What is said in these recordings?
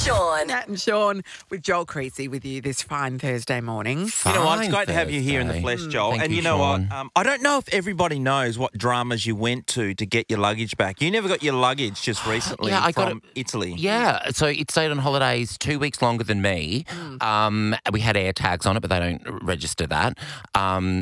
Sean. Nat and Sean with Joel Creasy with you this fine Thursday morning. You know what? It's great to have you here in the flesh, Joel. Thank and you, you know Sean. what? I don't know if everybody knows what dramas you went to get your luggage back. You never got your luggage just recently Yeah, I got from Italy. Yeah, so it stayed on holidays 2 weeks longer than me. We had air tags on it, but they don't register that. I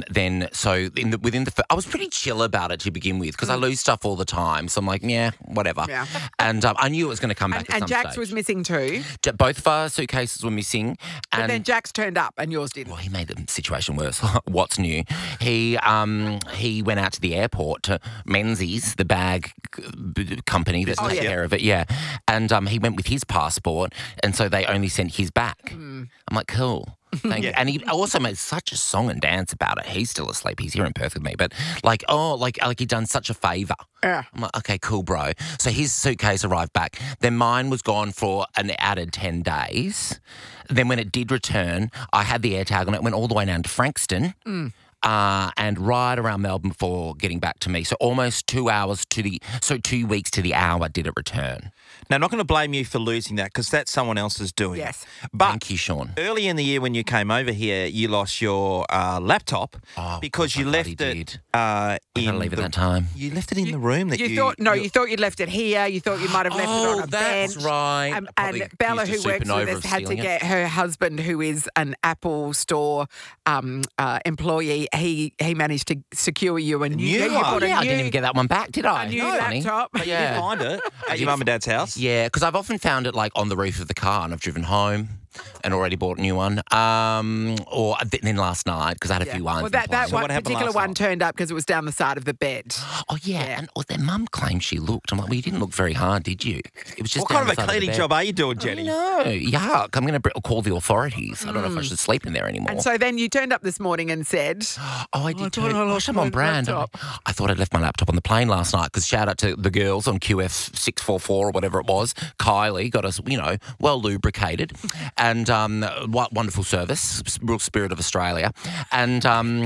was pretty chill about it to begin with because I lose stuff all the time. So I'm like, yeah, whatever. Yeah. And I knew it was going to come back at And some Jax stage. was missing too. Both of our suitcases were missing. But And then Jax turned up and yours didn't. well, he made the situation worse. What's new? He went out to the airport to Menzies, the bag company that takes care of it. Yeah, and he went with his passport, and so they only sent his back. I'm like, cool. Thank you. And he also made such a song and dance about it. He's still asleep. He's here in Perth with me. But like he'd done such a favour. Yeah. I'm like, okay, cool, bro. So his suitcase arrived back. Then mine was gone for an added 10 days. Then when it did return, I had the air tag on it. Went all the way down to Frankston. And right around Melbourne before getting back to me. So almost 2 weeks to the hour did it return. Now, I'm not going to blame you for losing that because that's someone else's doing. Yes. But Thank you, Sean. early in the year when you came over here, you lost your laptop because you left it did. I gotta leave at that time. You left it in the room that you thought you'd left it here. You thought you might have left it on a that's bench. right. And Probably Bella, used who a works supernova with us, of had to stealing it. get her husband, who is an Apple Store employee. He managed to secure you a new New one. one? I didn't even get that one back, did I? A new No, honey. laptop. Did you Yeah. find it at your mum and dad's house? Yeah, because I've often found it like on the roof of the car and I've driven home and already bought a new one. Or then last night, because I had a few ones. Well, that So one what happened particular last one night? turned up because it was down the side of the bed. Oh, yeah. And their mum claimed she looked. I'm like, well, you didn't look very hard, did you? It was just What kind down of the a side cleaning the job bed. are you doing, Jenny? No, yuck. I'm going to call the authorities. I don't know if I should sleep in there anymore. And so then you turned up this morning and said, I did too. thought I Gosh, lost I'm on my brand. laptop. I thought I'd left my laptop on the plane last night because shout out to the girls on QF644 or whatever it was. Kylie got us, well lubricated and wonderful service, real spirit of Australia. And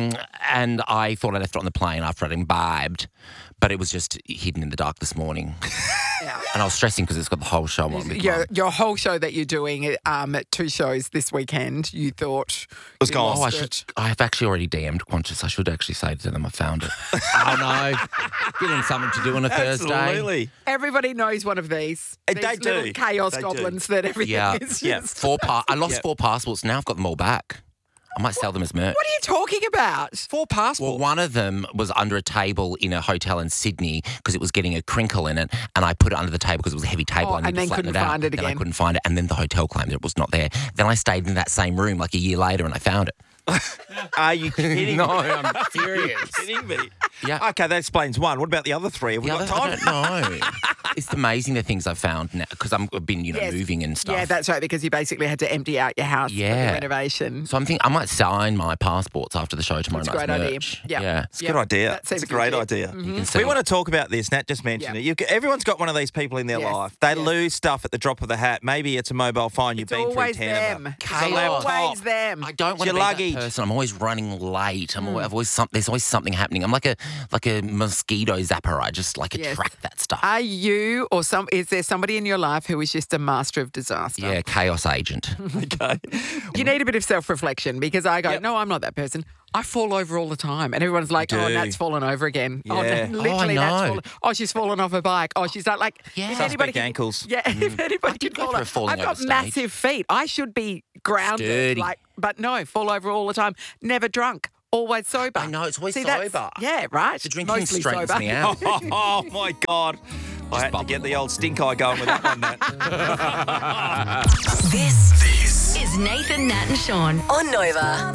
I thought I left it on the plane after I'd imbibed, but it was just hidden in the dark this morning. And I was stressing because it's got the whole show on. with Mum. your whole show that you're doing, 2 shows this weekend, you thought was you gone. lost it. I have actually already DM'd Qantas. I should actually say to them I found it. I know. Giving something to do on a Thursday. Absolutely. Everybody knows one of these. They These do. little chaos They do. goblins that everything Yeah. is Yeah. just... I lost 4 passports. Now I've got them all back. I might sell them as merch. What are you talking about? 4 passports. Well, one of them was under a table in a hotel in Sydney because it was getting a crinkle in it, and I put it under the table because it was a heavy table. Oh, I needed and then to flatten couldn't it out. find it Then I again. couldn't find it, and then the hotel claimed it was not there. Then I stayed in that same room like a year later, and I found it. Are you kidding me? I'm serious. Kidding me? Yeah. Okay, that explains one. What about the other 3? Have we got time? I don't know. It's amazing the things I've found now because I've been, Yes. moving and stuff. Yeah, that's right, because you basically had to empty out your house for the Yeah. renovation. So I'm thinking I might sign my passports after the show tomorrow That's a night's great idea. merch. Yeah. Yeah. It's a good idea. That It's seems a great legit. idea. You can We see want to talk about this. Nat just mentioned Yeah. it. Everyone's got one of these people in their Yes. life. They Yes. lose stuff at the drop of the hat. Maybe it's a mobile phone. You've It's been always through 10 them. of them. It's It's a laptop. always them. I don't want to your be luggage. that person. I'm always running late. I've always there's always something happening. I'm like a mosquito zapper. I just Yes. attract that stuff. Are you or is there somebody in your life who is just a master of disaster? Yeah, chaos agent. Okay. You need a bit of self-reflection because I go, no, I'm not that person. I fall over all the time. And everyone's like, oh, do. Nat's fallen over again. Oh, Yeah. no, literally, Oh, I Nat's know. fallen. Oh, she's fallen off her bike. Oh, she's like, Yeah. if Suspect anybody can, ankles. Yeah, if anybody did can go fall through a over. falling I've got over stage. massive feet. I should be grounded. Sturdy. But no, fall over all the time. Never drunk. Always sober. I know, it's always See, that's- sober. Yeah, right. The drinking Mostly straightens sober. me out. Oh, my God. I had to get the old stink eye going with that one, Nat. This is Nathan, Nat and Sean on Nova.